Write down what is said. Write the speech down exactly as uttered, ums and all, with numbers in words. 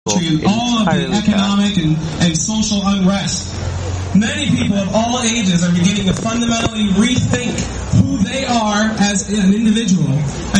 people to all of the entirely economic and, and social unrest. Many people of all ages are beginning to fundamentally rethink who they are as an individual